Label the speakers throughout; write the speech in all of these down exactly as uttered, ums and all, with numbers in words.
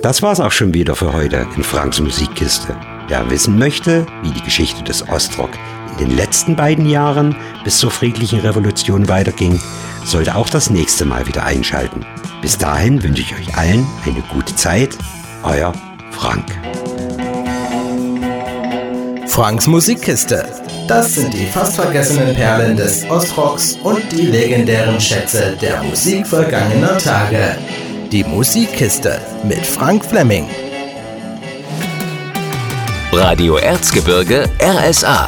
Speaker 1: Das war's auch schon wieder für heute in Franks Musikkiste. Wer wissen möchte, wie die Geschichte des Ostrock in den letzten beiden Jahren bis zur friedlichen Revolution weiterging, sollte auch das nächste Mal wieder einschalten. Bis dahin wünsche ich euch allen eine gute Zeit. Euer Frank.
Speaker 2: Franks Musikkiste. Das sind die fast vergessenen Perlen des Ostrocks und die legendären Schätze der Musik vergangener Tage. Die Musikkiste mit Frank Fleming.
Speaker 3: Radio Erzgebirge R S A.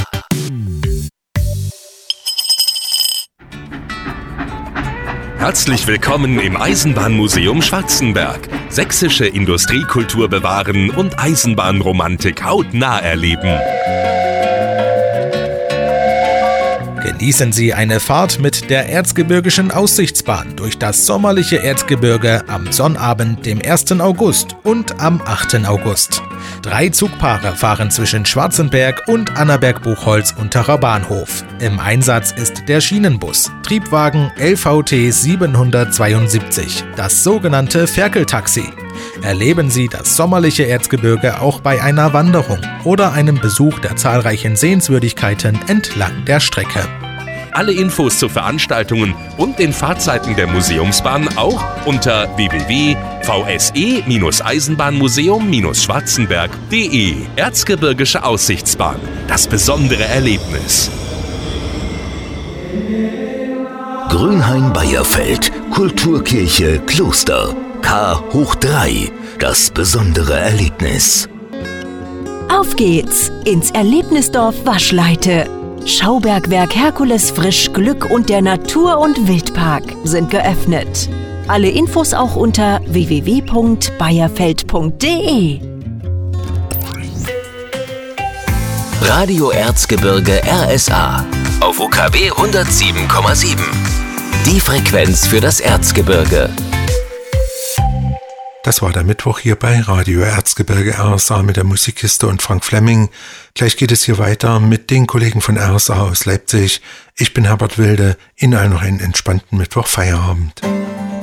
Speaker 3: Herzlich willkommen im Eisenbahnmuseum Schwarzenberg. Sächsische Industriekultur bewahren und Eisenbahnromantik hautnah erleben.
Speaker 2: Genießen Sie eine Fahrt mit der Erzgebirgischen Aussichtsbahn durch das sommerliche Erzgebirge am Sonnabend, dem ersten August und am achten August. Drei Zugpaare fahren zwischen Schwarzenberg und Annaberg-Buchholz Unterer Bahnhof. Im Einsatz ist der Schienenbus, Triebwagen L V T siebenhundertzweiundsiebzig, das sogenannte Ferkeltaxi. Erleben Sie das sommerliche Erzgebirge auch bei einer Wanderung oder einem Besuch der zahlreichen Sehenswürdigkeiten entlang der Strecke.
Speaker 3: Alle Infos zu Veranstaltungen und den Fahrzeiten der Museumsbahn auch unter w w w punkt v s e eisenbahnmuseum schwarzenberg punkt d e. Erzgebirgische Aussichtsbahn. Das besondere Erlebnis.
Speaker 4: Grünhain-Beierfeld, Kulturkirche Kloster. K hoch drei. Das besondere Erlebnis.
Speaker 5: Auf geht's ins Erlebnisdorf Waschleite. Schaubergwerk Herkules Frisch, Glück und der Natur- und Wildpark sind geöffnet. Alle Infos auch unter w w w punkt beierfeld punkt d e.
Speaker 3: Radio Erzgebirge R S A auf U K W hundertsieben Komma sieben. Die Frequenz für das Erzgebirge.
Speaker 6: Das war der Mittwoch hier bei Radio Erzgebirge R S A mit der Musikkiste und Frank Fleming. Gleich geht es hier weiter mit den Kollegen von R S A aus Leipzig. Ich bin Herbert Wilde. Ihnen allen noch einen entspannten Mittwoch Feierabend.